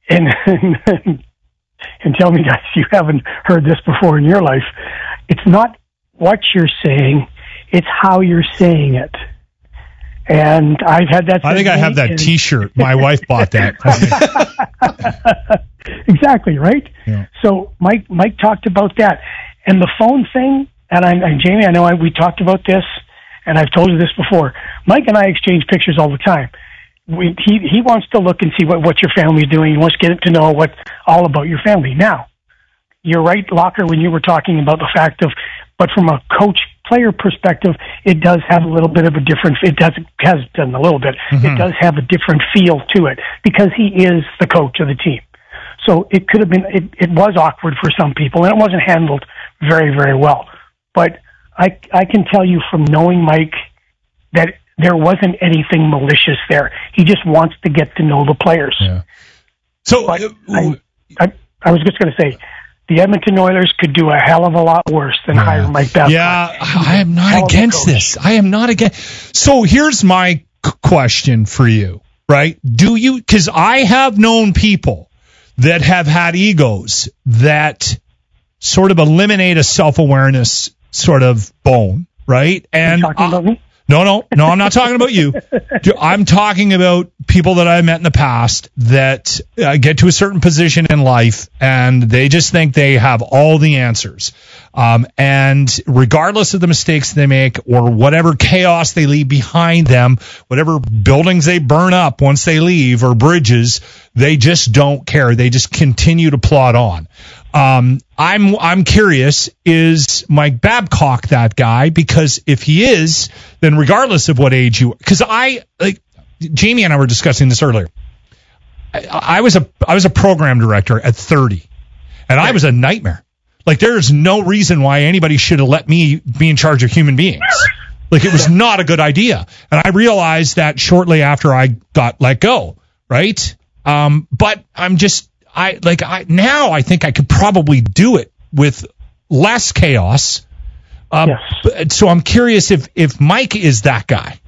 and tell me, guys, you haven't heard this before in your life. It's not what you're saying, it's how you're saying it. And I've had that. I think I have that T-shirt. My wife bought that. Exactly, right? Yeah. So Mike talked about that. And the phone thing, and Jamie, I know we talked about this, and I've told you this before. Mike and I exchange pictures all the time. He wants to look and see what your family's doing. He wants to get to know all about your family. Now, you're right, Locker, when you were talking about the fact of, but from a coach-player perspective, it does have a little bit of a different, it has done a little bit, it does have a different feel to it, because he is the coach of the team. So it could have been, it was awkward for some people, and it wasn't handled very, very well. But I can tell you from knowing Mike that there wasn't anything malicious there. He just wants to get to know the players. Yeah. So but I was just going to say, the Edmonton Oilers could do a hell of a lot worse than hire Mike Babcock. Yeah, I am not against this. I am not against. So here's my question for you, right? Do you, because I have known people that have had egos that sort of eliminate a self-awareness sort of bone, right? And are you talking about me? No, I'm not talking about you. I'm talking about people that I've met in the past that get to a certain position in life and they just think they have all the answers. And regardless of the mistakes they make or whatever chaos they leave behind them, whatever buildings they burn up once they leave or bridges, they just don't care. They just continue to plod on. I'm curious, is Mike Babcock that guy? Because if he is, then regardless of what age you, because Jamie and I were discussing this earlier. I was a program director at 30, and I was a nightmare. Like, there's no reason why anybody should have let me be in charge of human beings. Like, it was not a good idea. And I realized that shortly after I got let go, right? But now I think I could probably do it with less chaos. So I'm curious if Mike is that guy.